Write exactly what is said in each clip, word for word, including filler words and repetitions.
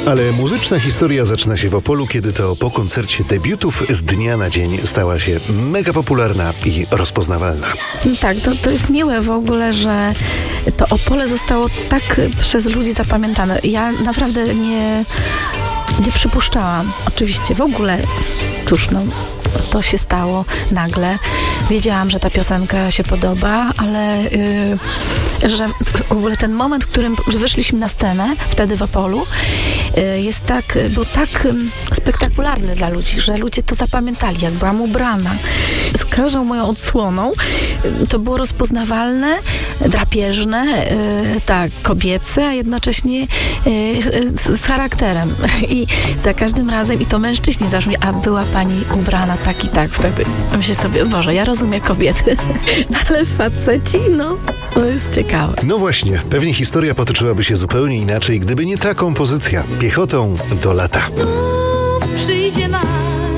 Ale muzyczna historia zaczyna się w Opolu, kiedy to po koncercie debiutów z dnia na dzień stała się mega popularna i rozpoznawalna. Tak, to, to jest miłe w ogóle, że to Opole zostało tak przez ludzi zapamiętane. Ja naprawdę nie, nie przypuszczałam. Oczywiście w ogóle, cóż no, to się stało nagle. Wiedziałam, że ta piosenka się podoba, ale yy, że w ogóle ten moment, w którym wyszliśmy na scenę, wtedy w Opolu, yy, jest tak, był tak yy, spektakularny dla ludzi, że ludzie to zapamiętali, jak byłam ubrana. Z każdą moją odsłoną yy, to było rozpoznawalne, drapieżne, yy, tak, kobiece, a jednocześnie yy, yy, z charakterem. I za każdym razem, i to mężczyźni zawsze mówią, a była pani ubrana tak i tak wtedy. Myślę sobie, Boże, ja rozumiem kobiety, ale faceci, no, to jest ciekawe. No właśnie, pewnie historia potoczyłaby się zupełnie inaczej, gdyby nie ta kompozycja. Piechotą do lata. Znów przyjdzie maj,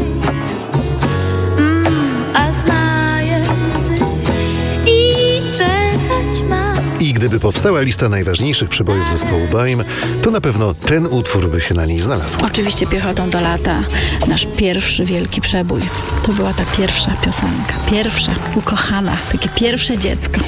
mm, a z majem łzy i czekać ma. I gdyby powstała lista najważniejszych przebojów zespołu Baim, to na pewno ten utwór by się na niej znalazł. Oczywiście Piechotą do lata, nasz pierwszy wielki przebój. To była ta pierwsza piosenka. Pierwsza, ukochana, takie pierwsze dziecko.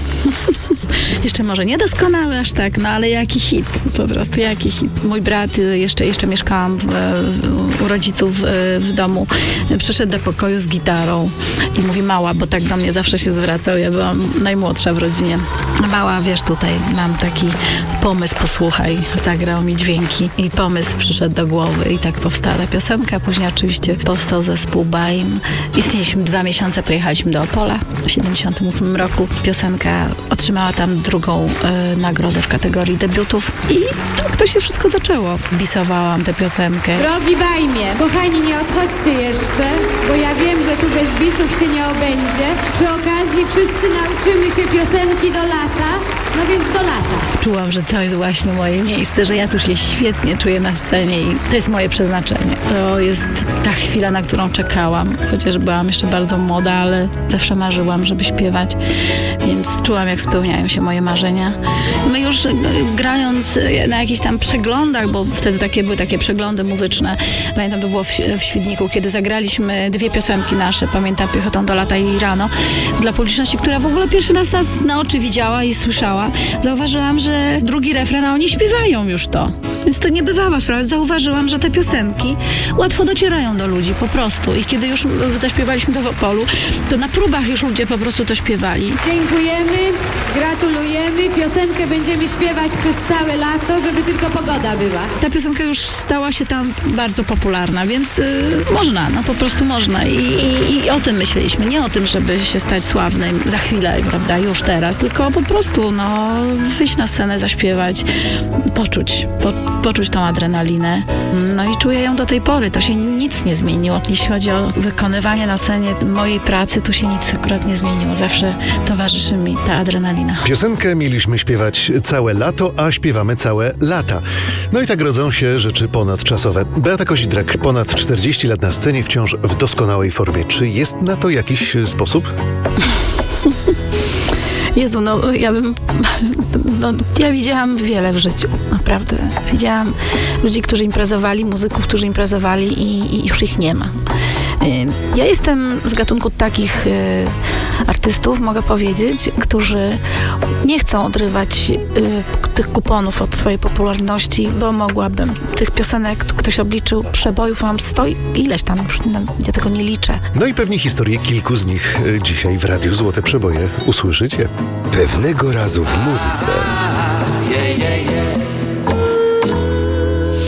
Jeszcze może niedoskonałe aż tak, no ale jaki hit, po prostu jaki hit. Mój brat, jeszcze, jeszcze mieszkałam w, w, u rodziców w, w domu, przyszedł do pokoju z gitarą i mówi, mała, bo tak do mnie zawsze się zwracał, ja byłam najmłodsza w rodzinie. Mała, wiesz, tutaj mam taki pomysł, posłuchaj, zagrał mi dźwięki i pomysł przyszedł do głowy i tak powstała ta piosenka. Później oczywiście powstał zespół Baim. Istnieliśmy dwa miesiące, pojechaliśmy do Opola w siedemdziesiątym ósmym roku. Piosenka otrzymała tam drugą y, nagrodę w kategorii debiutów i tak to się wszystko zaczęło. Bisowałam tę piosenkę. Drogi Bajmie, kochani, nie odchodźcie jeszcze, bo ja wiem, że tu bez bisów się nie obędzie. Przy okazji wszyscy nauczymy się piosenki do lata, no więc do lata. Czułam, że to jest właśnie moje miejsce, że ja tu się świetnie czuję na scenie i to jest moje przeznaczenie. To jest ta chwila, na którą czekałam, chociaż byłam jeszcze bardzo młoda, ale zawsze marzyłam, żeby śpiewać, więc czułam, jak spełniają się moje marzenia. My już grając na jakichś tam przeglądach, bo wtedy takie były takie przeglądy muzyczne, pamiętam, to było w, w Świdniku, kiedy zagraliśmy dwie piosenki nasze, pamiętam Piechotą do lata i Rano, dla publiczności, która w ogóle pierwszy raz nas na oczy widziała i słyszała. Zauważyłam, że drugi refren, a oni śpiewają już to. Więc to niebywała sprawa. Zauważyłam, że te piosenki łatwo docierają do ludzi po prostu. I kiedy już zaśpiewaliśmy to w Opolu, to na próbach już ludzie po prostu to śpiewali. Dziękujemy, gratulujemy. Piosenkę będziemy śpiewać przez całe lato, żeby tylko pogoda była. Ta piosenka już stała się tam bardzo popularna, więc yy, można, no po prostu można. I, i, I o tym myśleliśmy. Nie o tym, żeby się stać sławnym za chwilę, prawda, już teraz, tylko po prostu, no, wyjść na scenę, zaśpiewać, poczuć, po, poczuć tą adrenalinę. No i czuję ją do tej pory. To się nic nie zmieniło. Jeśli chodzi o wykonywanie na scenie mojej pracy, tu się nic akurat nie zmieniło. Zawsze towarzyszy mi ta adrenalina. Piosenkę mieliśmy śpiewać całe lato, a śpiewamy całe lata. No i tak rodzą się rzeczy ponadczasowe. Beata Kozidrak, ponad czterdzieści lat na scenie, wciąż w doskonałej formie. Czy jest na to jakiś sposób? Jezu, no ja bym... No, ja widziałam wiele w życiu, naprawdę. Widziałam ludzi, którzy imprezowali, muzyków, którzy imprezowali i, i już ich nie ma. Ja jestem z gatunku takich y, artystów, mogę powiedzieć, którzy nie chcą odrywać y, tych kuponów od swojej popularności, bo mogłabym. Tych piosenek ktoś obliczył, przebojów mam sto ileś tam, już nie, ja tego nie liczę. No i pewnie historię kilku z nich y, dzisiaj w Radiu Złote Przeboje usłyszycie. Pewnego razu w muzyce.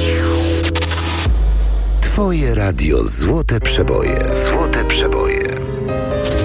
Twoje radio Złote Przeboje. Złote Przeboje.